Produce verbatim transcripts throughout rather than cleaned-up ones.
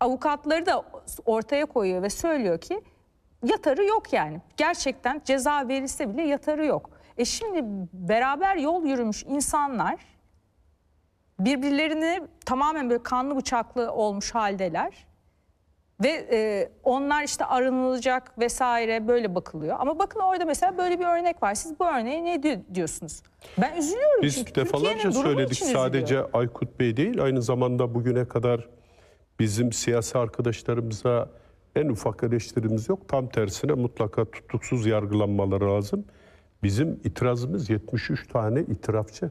avukatları da ortaya koyuyor ve söylüyor ki yatarı yok yani. Gerçekten ceza verilse bile yatarı yok. E şimdi beraber yol yürümüş insanlar birbirlerini tamamen böyle kanlı bıçaklı olmuş haldeler. Ve e, onlar işte aranılacak vesaire böyle bakılıyor. Ama bakın orada mesela böyle bir örnek var. Siz bu örneğe ne diyorsunuz? Ben üzülüyorum Biz çünkü defalarca söyledik, sadece Aykut Bey değil, aynı zamanda bugüne kadar bizim siyasi arkadaşlarımıza en ufak eleştirimiz yok. Tam tersine mutlaka tutuksuz yargılanmaları lazım. Bizim itirazımız yetmiş üç tane itirafçı.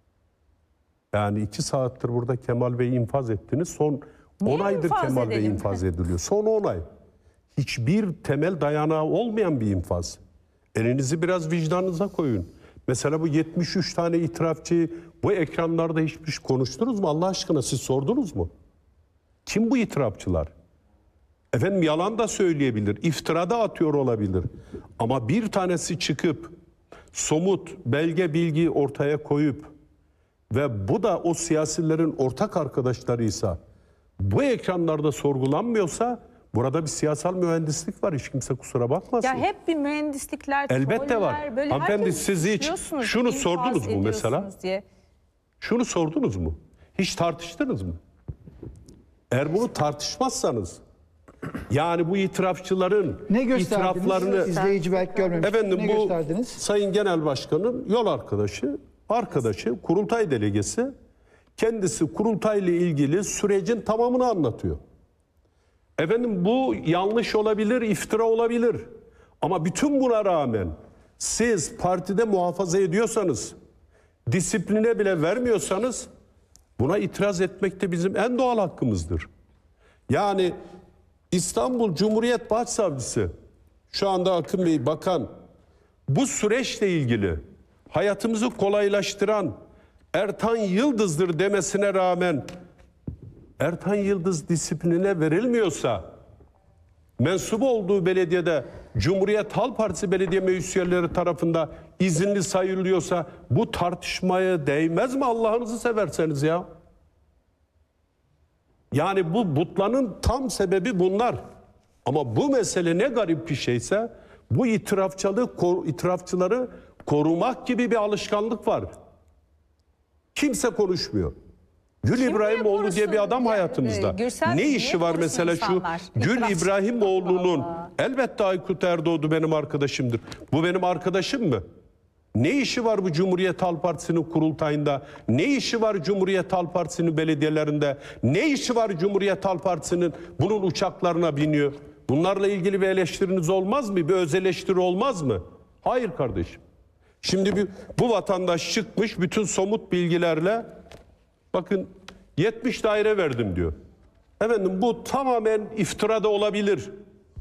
Yani iki saattir burada Kemal Bey'i infaz ettiniz. Son on aydır Kemal Bey infaz ediliyor. Son on ay. Hiçbir temel dayanağı olmayan bir infaz. Elinizi biraz vicdanınıza koyun. Mesela bu yetmiş üç tane itirafçıyı bu ekranlarda hiç konuştunuz mu? Allah aşkına siz sordunuz mu? Kim bu itirafçılar? Efendim yalan da söyleyebilir, iftira da atıyor olabilir. Ama bir tanesi çıkıp somut belge bilgi ortaya koyup ve bu da o siyasilerin ortak arkadaşlarıysa, bu ekranlarda sorgulanmıyorsa burada bir siyasal mühendislik var. Hiç kimse kusura bakmasın. Ya hep bir mühendislikler, elbette troller, var. böyle hanımefendi siz hiç şunu sordunuz mu mesela? Diye. Şunu sordunuz mu? Hiç tartıştınız mı? Eğer bunu tartışmazsanız, yani bu itirafçıların ne itiraflarını izleyici belki görmemiş. Efendim ne bu gösterdiniz? Sayın Genel Başkan'ın yol arkadaşı, arkadaşı, kurultay delegesi, kendisi kurultayla ilgili sürecin tamamını anlatıyor. Efendim bu yanlış olabilir, iftira olabilir. Ama bütün buna rağmen siz partide muhafaza ediyorsanız, disipline bile vermiyorsanız buna itiraz etmek de bizim en doğal hakkımızdır. Yani İstanbul Cumhuriyet Başsavcısı, şu anda Akın Bey Bakan, bu süreçle ilgili hayatımızı kolaylaştıran Ertan Yıldız'dır demesine rağmen Ertan Yıldız disipline verilmiyorsa, mensubu olduğu belediyede Cumhuriyet Halk Partisi belediye meclis üyeleri tarafından izinli sayılıyorsa bu tartışmaya değmez mi Allah'ınızı severseniz ya? Yani bu butlanın tam sebebi bunlar. Ama bu mesele ne garip bir şeyse, bu itirafçılığı, itirafçıları korumak gibi bir alışkanlık var. Kimse konuşmuyor. Gül Kim İbrahimoğlu diye bir adam hayatımızda. Gürsel, ne işi var mesela insanlar? Şu Gül İbrahimoğlu'nun, elbette Aykut Erdoğdu benim arkadaşımdır. Bu benim arkadaşım mı? Ne işi var bu Cumhuriyet Halk Partisi'nin kurultayında? Ne işi var Cumhuriyet Halk Partisi'nin belediyelerinde? Ne işi var Cumhuriyet Halk Partisi'nin bunun uçaklarına biniyor? Bunlarla ilgili bir eleştiriniz olmaz mı? Bir öz eleştiri olmaz mı? Hayır kardeşim. Şimdi bir, bu vatandaş çıkmış bütün somut bilgilerle, bakın yetmiş daire verdim diyor. Efendim bu tamamen iftira da olabilir.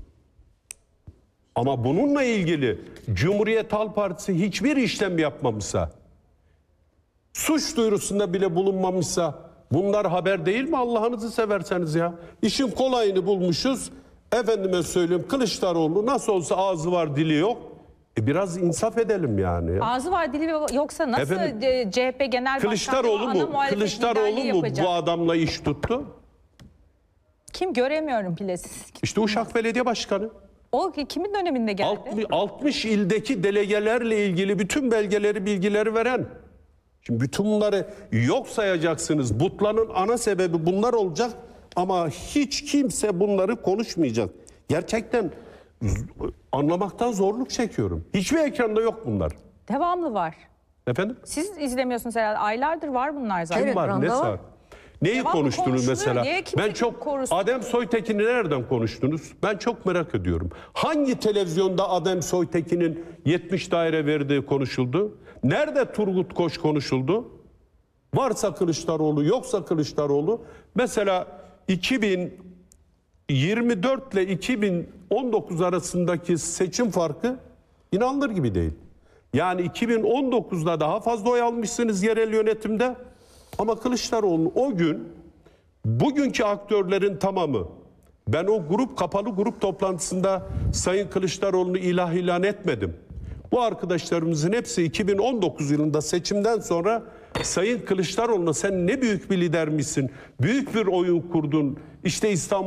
Ama bununla ilgili Cumhuriyet Halk Partisi hiçbir işlem yapmamışsa, suç duyurusunda bile bulunmamışsa bunlar haber değil mi Allah'ınızı severseniz ya? İşin kolayını bulmuşuz. Efendime söyleyeyim, Kılıçdaroğlu nasıl olsa ağzı var dili yok. E biraz insaf edelim yani. Ya. Ağzı var dili yoksa nasıl Efendim, C H P Genel Kılıçdaroğlu Başkanı mu? Kılıçdaroğlu mu bu adamla iş tuttu? Kim göremiyorum bile. İşte Uşak Belediye Başkanı. O kimin döneminde geldi? altmış ildeki delegelerle ilgili bütün belgeleri, bilgileri veren. Şimdi bütün bunları yok sayacaksınız. Butlanın ana sebebi bunlar olacak ama hiç kimse bunları konuşmayacak. Gerçekten anlamaktan zorluk çekiyorum. Hiçbir ekranda yok bunlar. Devamlı var. Efendim? Siz izlemiyorsunuz herhalde. Aylardır var bunlar zaten. Kim var? Ne var? Neyi Devamlı konuştunuz mesela? Ben çok korusun? Adem Soytekin'i nereden konuştunuz? Ben çok merak ediyorum. Hangi televizyonda Adem Soytekin'in yetmiş daire verdiği konuşuldu? Nerede Turgut Koç konuşuldu? Varsa Kılıçdaroğlu, yoksa Kılıçdaroğlu. Mesela iki bin yirmi dört ile iki bin on dokuz arasındaki seçim farkı inanılır gibi değil. Yani iki bin on dokuzda daha fazla oy almışsınız yerel yönetimde. Ama Kılıçdaroğlu o gün, bugünkü aktörlerin tamamı, ben o grup, kapalı grup toplantısında Sayın Kılıçdaroğlu'nu ilah ilan etmedim. Bu arkadaşlarımızın hepsi iki bin on dokuz yılında seçimden sonra Sayın Kılıçdaroğlu'na sen ne büyük bir lidermişsin, büyük bir oyun kurdun, işte İstanbul